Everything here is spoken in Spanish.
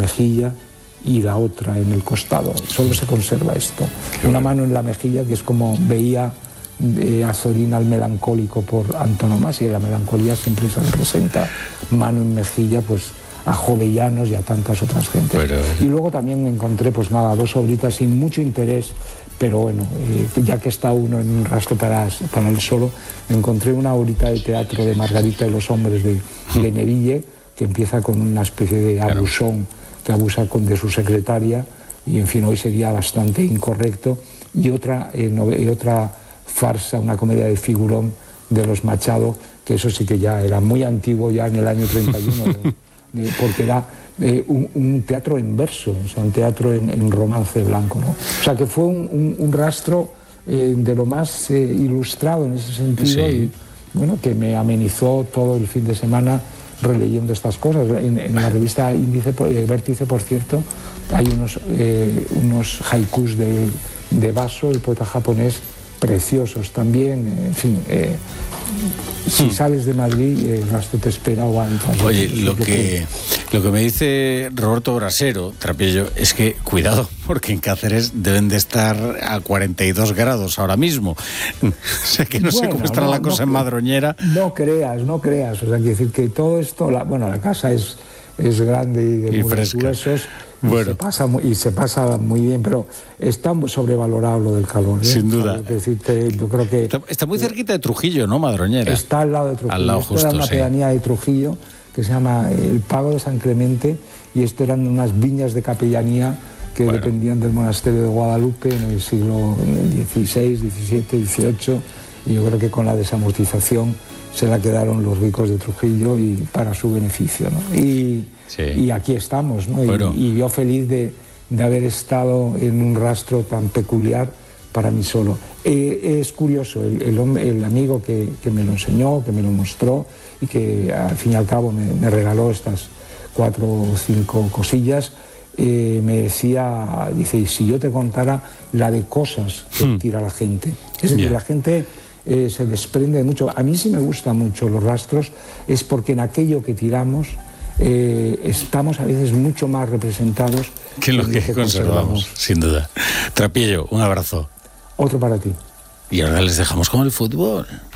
mejilla y la otra en el costado. Solo se conserva esto. Una mano en la mejilla, que es como veía a Zorina el melancólico por antonomasia, y la melancolía siempre se representa mano en mejilla, pues a Jovellanos y a tantas otras gentes. Y luego también encontré, pues nada, 2 obritas sin mucho interés, pero bueno, ya que está uno en un rastro para él solo, encontré una obrita de teatro de Margarita y los hombres de Neville, que empieza con una especie de abusón que abusa de su secretaria, y en fin, hoy sería bastante incorrecto, y otra farsa, una comedia de figurón de los Machado, que eso sí que ya era muy antiguo, ya en el año 31, porque era un teatro en verso, o sea, un teatro en romance blanco, ¿no? O sea, que fue un rastro de lo más ilustrado en ese sentido, y bueno, que me amenizó todo el fin de semana releyendo estas cosas. En la revista Vértice, por cierto, hay unos haikus de Baso, el poeta japonés, preciosos también. En fin, si sales de Madrid, el rastro te espera o antes. Oye, lo que me dice Roberto Brasero, Trapillo, es que cuidado, porque en Cáceres deben de estar a 42 grados ahora mismo. O sea, que no sé cómo estará la cosa en Madroñera. No creas. O sea, quiero decir que todo esto, la casa es grande y de muros gruesos. Bueno. Se pasa muy bien, pero está sobrevalorado lo del calor, ¿eh? Sin duda. Decirte, yo creo que está muy cerquita de Trujillo, ¿no, Madroñera? Está al lado de Trujillo. Al lado justo, era una pedanía de Trujillo que se llama el Pago de San Clemente, y esto eran unas viñas de capellanía que dependían del monasterio de Guadalupe en el siglo XVI, XVII, XVIII, y yo creo que con la desamortización se la quedaron los ricos de Trujillo y para su beneficio, ¿no? Y aquí estamos, ¿no? Y yo feliz de haber estado en un rastro tan peculiar para mí solo. Es curioso, el amigo que me lo enseñó, que me lo mostró y que al fin y al cabo me regaló estas 4 o 5 cosillas, me decía, dice, y si yo te contara la de cosas que tira la gente. Es decir, la gente se desprende de mucho. A mí sí me gustan mucho los rastros, es porque en aquello que tiramos estamos a veces mucho más representados que lo que conservamos, sin duda. Trapillo, un abrazo. Otro para ti. Y ahora les dejamos con el fútbol.